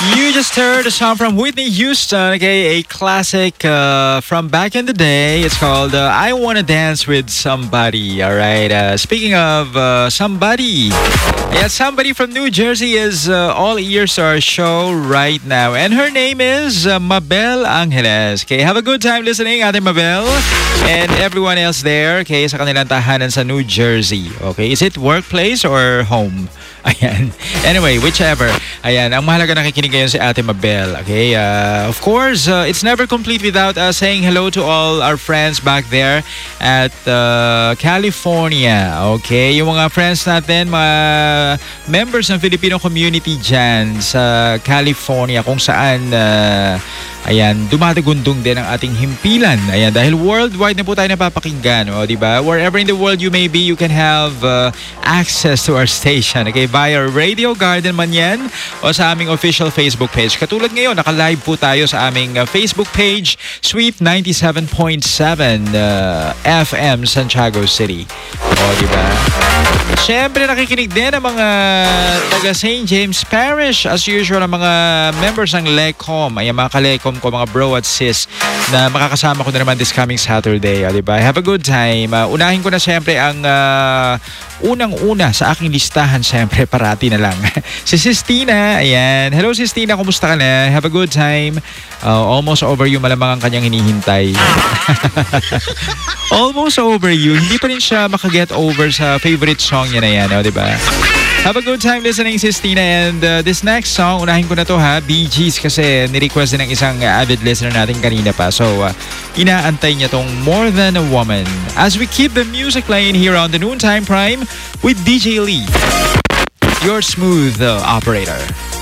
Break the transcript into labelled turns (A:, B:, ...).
A: You just heard a song from Whitney Houston, okay, a classic from back in the day. It's called I Wanna Dance With Somebody, all right? Speaking of somebody, yeah, somebody from New Jersey is all ears to our show right now. And her name is Mabel Angeles. Okay, have a good time listening, Ate Mabel. And everyone else there, okay, sa kanilang tahanan sa New Jersey. Okay, is it workplace or home? Ayan. Anyway, whichever. Ayan, ang mahalaga nakikinig ngayon si Ate Mabel. Okay, of course, it's never complete without us saying hello to all our friends back there at California. Okay, yung mga friends natin, mga members ng Filipino community dyan sa California kung saan ayan, dumadagundong din ang ating himpilan. Ayan, dahil worldwide na po tayo napapakinggan. O, diba? Wherever in the world you may be, you can have access to our station. Okay, via Radio Garden man yan o sa aming official Facebook page. Katulad ngayon, naka-live po tayo sa aming Facebook page, Sweet 97.7 FM, Santiago City. O, diba? Siyempre, nakikinig din ang mga taga St. James Parish. As usual, ang mga members ng LECOM. Ayan, mga ka-LECOM ko, mga bro at sis na makakasama ko na naman this coming Saturday. Diba? Have a good time. Unahin ko na siyempre ang unang-una sa aking listahan, siyempre, parati na lang. Si Sistina, ayan. Hello, Sistina, kumusta ka na? Have a good time. Almost over you, malamang ang kanyang hinihintay. Almost over you. Hindi pa rin siya makaget over sa favorite song niya na yan, diba? Have a good time listening, Sistina. And this next song, unahin ko na to ha, Bee Gees, kasi nirequest din ng isang avid listener natin kanina pa. So, inaantay niya tong More Than a Woman. As we keep the music playing here on the Noontime Prime with DJ Lee, your smooth operator.